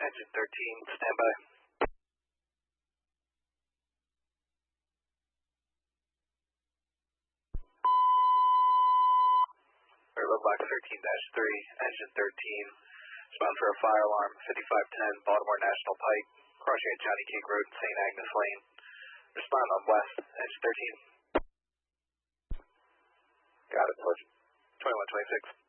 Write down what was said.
Engine 13, standby. Roadblock 13-3, Engine 13. Respond for a fire alarm, 5510 Baltimore National Pike, crossing at Johnny Cake Road, St. Agnes Lane. Respond on west, Engine 13. Got it, push. 2126.